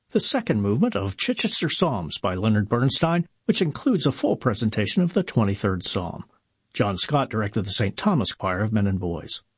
the second movement of Chichester Psalms by Leonard Bernstein, which includes a full presentation of the 23rd Psalm. John Scott directed the St. Thomas Choir of Men and Boys.